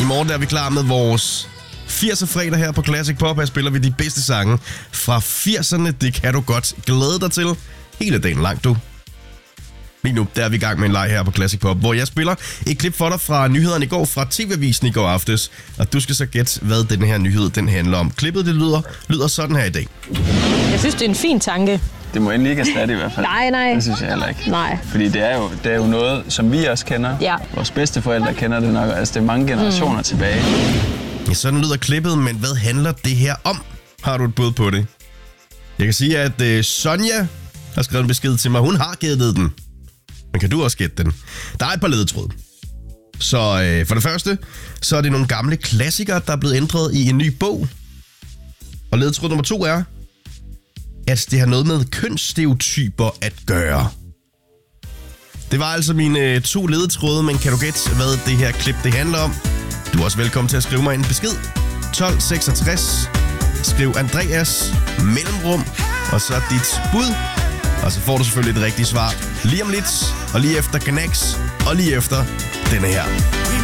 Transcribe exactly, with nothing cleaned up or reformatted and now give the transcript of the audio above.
I morgen der er vi klar med vores firser fredag her på Classic Pop. Her spiller vi de bedste sange fra firserne. Det kan du godt glæde dig til hele dagen lang, du. Lige nu der er vi i gang med en leg her på Classic Pop, hvor jeg spiller et klip for dig fra nyhederne i går, fra T V-avisen i går aftes. Og du skal så gætte, hvad den her nyhed den handler om. Klippet det lyder, lyder sådan her i dag. Jeg synes, det er en fin tanke. Det må endelig ikke erstatte i hvert fald. Nej, nej. Det synes jeg heller ikke. Nej. Fordi det er jo, det er jo noget, som vi også kender. Ja. Vores bedsteforældre kender det nok. Altså, det er mange generationer mm. tilbage. Ja, sådan lyder klippet, men hvad handler det her om? Har du et bud på det? Jeg kan sige, at øh, Sonja har skrevet en besked til mig. Hun har gættet den. Men kan du også gætte den? Der er et par ledetråde. Så øh, for det første, så er det nogle gamle klassikere, der er blevet ændret i en ny bog. Og ledetråd nummer to er, at det har noget med kønsstereotyper at gøre. Det var altså mine øh, to ledetråde, men kan du gætte, hvad det her klip det handler om? Du er også velkommen til at skrive mig en besked. tolv seksogtres. Skriv Andreas mellemrum, og så dit bud. Og så får du selvfølgelig et rigtigt svar lige om lidt, og lige efter Gnax, og lige efter denne her.